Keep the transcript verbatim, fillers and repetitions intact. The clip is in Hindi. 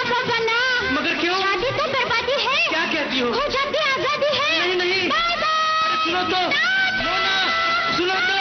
पापा ना। मगर क्यों? शादी तो बर्बादी है। क्या कहती हो? हो जाती आजादी है। नहीं नहीं। Bye bye. सुनो तो, मोना, सुनो तो।